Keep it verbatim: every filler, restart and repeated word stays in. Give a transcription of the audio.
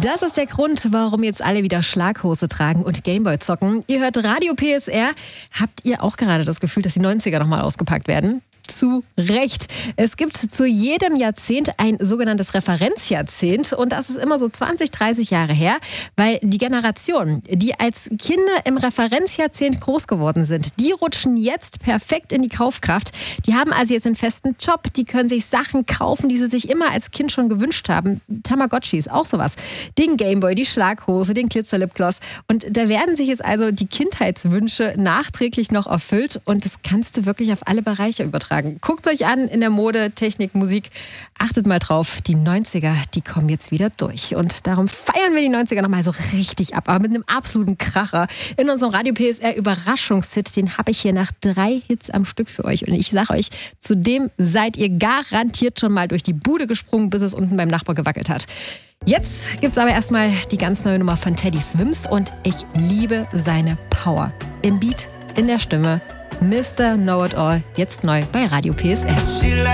Das ist der Grund, warum jetzt alle wieder Schlaghose tragen und Gameboy zocken. Ihr hört Radio P S R. Habt ihr auch gerade das Gefühl, dass die neunziger nochmal ausgepackt werden? Zu Recht. Es gibt zu jedem Jahrzehnt ein sogenanntes Referenzjahrzehnt und das ist immer so zwanzig, dreißig Jahre her, weil die Generationen, die als Kinder im Referenzjahrzehnt groß geworden sind, die rutschen jetzt perfekt in die Kaufkraft. Die haben also jetzt einen festen Job, die können sich Sachen kaufen, die sie sich immer als Kind schon gewünscht haben. Tamagotchis, auch sowas. Den Gameboy, die Schlaghose, den Glitzer-Lipgloss. Und da werden sich jetzt also die Kindheitswünsche nachträglich noch erfüllt und das kannst du wirklich auf alle Bereiche übertragen. Guckt euch an in der Mode, Technik, Musik. Achtet mal drauf, die neunziger, die kommen jetzt wieder durch. Und darum feiern wir die neunziger nochmal so richtig ab, aber mit einem absoluten Kracher. In unserem Radio P S R Überraschungshit, den habe ich hier nach drei Hits am Stück für euch. Und ich sage euch, zudem seid ihr garantiert schon mal durch die Bude gesprungen, bis es unten beim Nachbar gewackelt hat. Jetzt gibt's aber erstmal die ganz neue Nummer von Teddy Swims und ich liebe seine Power. Im Beat, in der Stimme. Mister Know-It-All, jetzt neu bei Radio P S R.